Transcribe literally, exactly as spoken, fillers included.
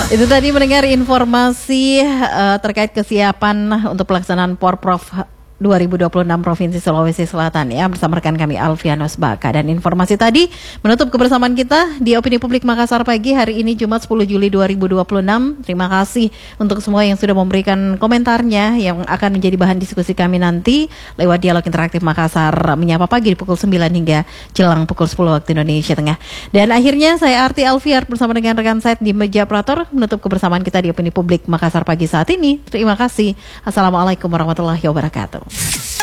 Itu tadi mendengar informasi uh, terkait kesiapan untuk pelaksanaan Porprov dua ribu dua puluh enam Provinsi Sulawesi Selatan ya, bersama rekan kami Alfianus Baka. Dan informasi tadi menutup kebersamaan kita di Opini Publik Makassar pagi hari ini Jumat sepuluh Juli dua ribu dua puluh enam. Terima kasih untuk semua yang sudah memberikan komentarnya yang akan menjadi bahan diskusi kami nanti lewat Dialog Interaktif Makassar Menyapa Pagi di pukul sembilan hingga jelang pukul sepuluh waktu Indonesia Tengah. Dan akhirnya saya Arti Alfiar bersama dengan rekan saya di meja operator menutup kebersamaan kita di Opini Publik Makassar pagi saat ini. Terima kasih. Assalamualaikum warahmatullahi wabarakatuh.